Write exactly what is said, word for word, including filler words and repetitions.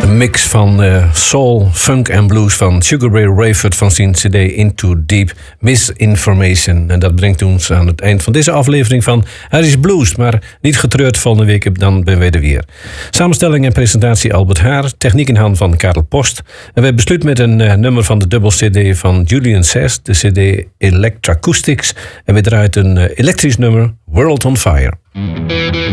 Een mix van uh, soul, funk en blues van Sugar Ray Rayford van zijn cd Into Deep Misinformation. En dat brengt ons aan het eind van deze aflevering van Harry's Blues. Maar niet getreurd, volgende week dan ben wij er weer. Samenstelling en presentatie Albert Haar. Techniek in hand van Karel Post. En wij besluiten met een uh, nummer van de dubbel cd van Julian Sass. De cd Electracoustics. En we draaien een uh, elektrisch nummer, World on Fire.